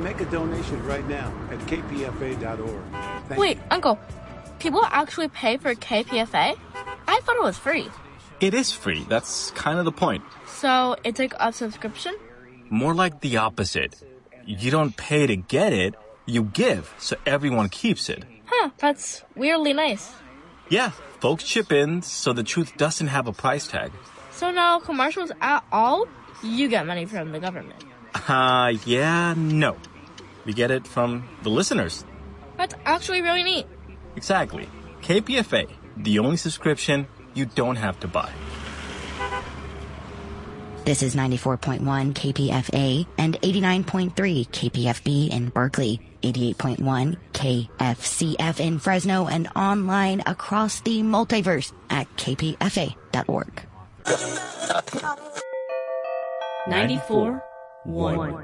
Make a donation right now at kpfa.org. Wait, Uncle, people actually pay for KPFA? I thought it was free. It is free. That's kind of the point. So it's like a subscription? More like the opposite. You don't pay to get it, you give, so everyone keeps it. Huh, that's weirdly nice. Yeah, folks chip in so the truth doesn't have a price tag. So no commercials at all? You get money from the government. Yeah, no. We get it from the listeners. That's actually really neat. Exactly. KPFA, the only subscription you don't have to buy. This is 94.1 KPFA and 89.3 KPFB in Berkeley, 88.1 KFCF in Fresno, and online across the multiverse at kpfa.org. 94.1.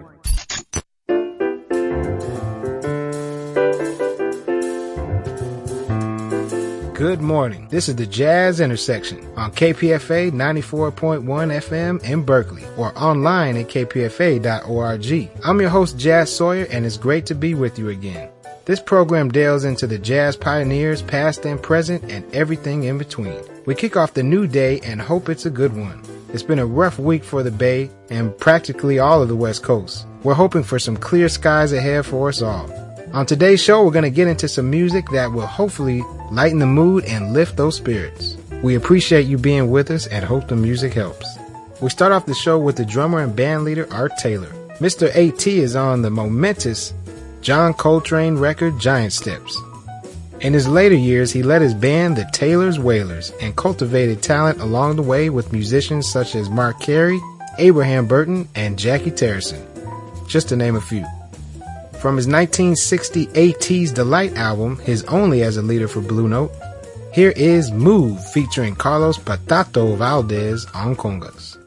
Good morning. This is the Jazz Intersection on KPFA 94.1 FM in Berkeley or online at kpfa.org. I'm your host, Jazz Sawyer, and it's great to be with you again. This program delves into the jazz pioneers, past and present, and everything in between. We kick off the new day and hope it's a good one. It's been a rough week for the Bay and practically all of the West Coast. We're hoping for some clear skies ahead for us all. On today's show, we're going to get into some music that will hopefully lighten the mood and lift those spirits. We appreciate you being with us and hope the music helps. We start off the show with the drummer and band leader Art Taylor. Mr. A.T. is on the momentous John Coltrane record Giant Steps. In his later years, he led his band, the Taylor's Wailers, and cultivated talent along the way with musicians such as Mark Carey, Abraham Burton, and Jackie Terrison, just to name a few. From his 1960 A.T.'s Delight album, his only as a leader for Blue Note, here is Move featuring Carlos Patato Valdez on congas.